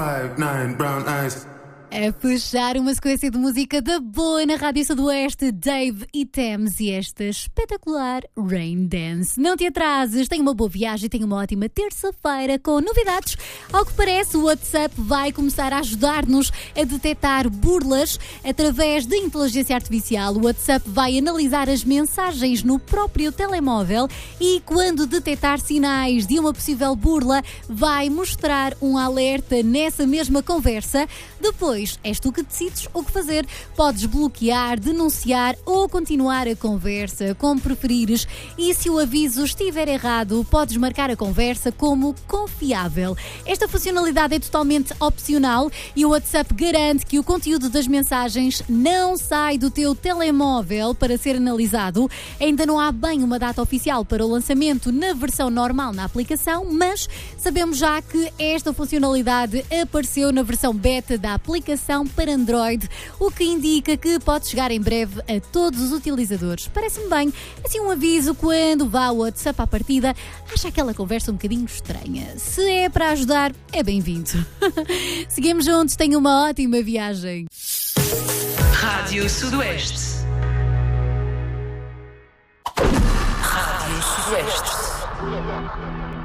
5, 9 brown eyes. A fechar uma sequência de música da boa na Rádio Sudoeste, Dave e Tems e esta espetacular Rain Dance. Não te atrases, tenha uma boa viagem, tenha uma ótima terça-feira com novidades. Ao que parece, o WhatsApp vai começar a ajudar-nos a detectar burlas através de inteligência artificial. O WhatsApp vai analisar as mensagens no próprio telemóvel e, quando detectar sinais de uma possível burla, vai mostrar um alerta nessa mesma conversa. Depois, és tu que decides o que fazer. Podes bloquear, denunciar ou continuar a conversa, como preferires. E se o aviso estiver errado, podes marcar a conversa como confiável. Esta funcionalidade é totalmente opcional e o WhatsApp garante que o conteúdo das mensagens não sai do teu telemóvel para ser analisado. Ainda não há bem uma data oficial para o lançamento na versão normal na aplicação, mas sabemos já que esta funcionalidade apareceu na versão beta da aplicação para Android, o que indica que pode chegar em breve a todos os utilizadores. Parece-me bem, assim um aviso quando vá ao WhatsApp à partida, acha aquela conversa um bocadinho estranha. Se é para ajudar, é bem-vindo. Seguimos juntos, tenha uma ótima viagem. Rádio Sudoeste. Rádio Sudoeste.